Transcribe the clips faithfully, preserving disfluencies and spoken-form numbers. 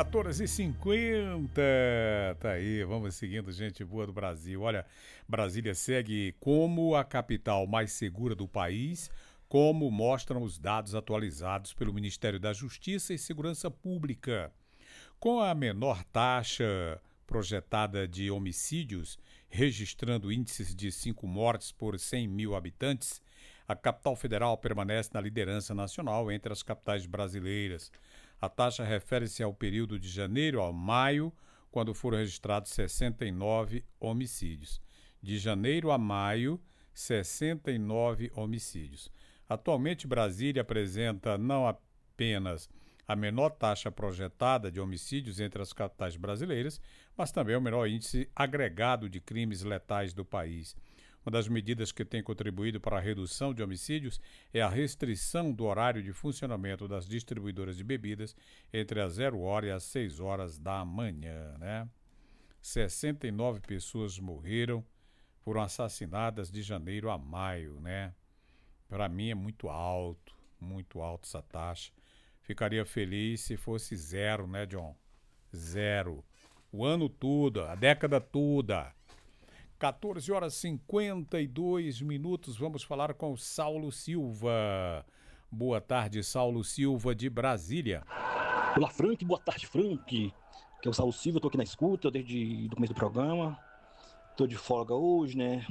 quatorze e cinquenta, tá aí, vamos seguindo, gente boa do Brasil. Olha, Brasília segue como a capital mais segura do país, como mostram os dados atualizados pelo Ministério da Justiça e Segurança Pública. Com a menor taxa projetada de homicídios, registrando índices de cinco mortes por cem mil habitantes, a capital federal permanece na liderança nacional entre as capitais brasileiras. A taxa refere-se ao período de janeiro a maio, quando foram registrados sessenta e nove homicídios. De janeiro a maio, sessenta e nove homicídios. Atualmente, Brasília apresenta não apenas a menor taxa projetada de homicídios entre as capitais brasileiras, mas também o menor índice agregado de crimes letais do país. Uma das medidas que tem contribuído para a redução de homicídios é a restrição do horário de funcionamento das distribuidoras de bebidas entre as zero hora e as seis horas da manhã, né? sessenta e nove pessoas morreram, foram assassinadas de janeiro a maio, né? Para mim é muito alto, muito alto essa taxa. Ficaria feliz se fosse zero, né, John? Zero. O ano todo, a década toda. quatorze horas e cinquenta e dois minutos, vamos falar com o Saulo Silva. Boa tarde, Saulo Silva, de Brasília. Olá, Frank, boa tarde, Frank. Que é o Saulo Silva, estou aqui na escuta desde o começo do programa. Estou de folga hoje, né?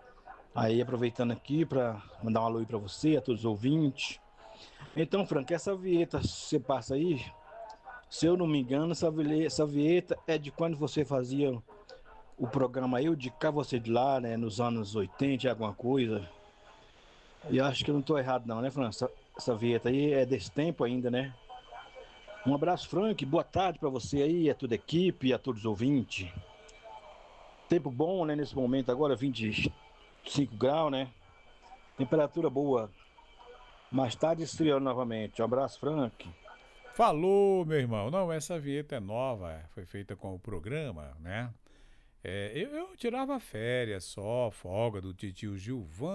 Aí aproveitando aqui para mandar um alô aí para você, a todos os ouvintes. Então, Frank, essa vinheta você passa aí, se eu não me engano, essa essa vinheta é de quando você fazia o programa aí, o de cá você de lá, né, nos anos oitenta, alguma coisa. E eu acho que eu não tô errado não, né, Frank? Essa, essa vinheta aí é desse tempo ainda, né? Um abraço, Frank, boa tarde para você aí, a toda a equipe e a todos os ouvintes. Tempo bom, né, nesse momento agora, vinte e cinco graus, né? Temperatura boa. Mais tarde esfriando novamente. Um abraço, Frank. Falou, meu irmão. Não, essa vinheta é nova, foi feita com o programa, né? É, eu, eu tirava férias só, folga do titio Gilvan.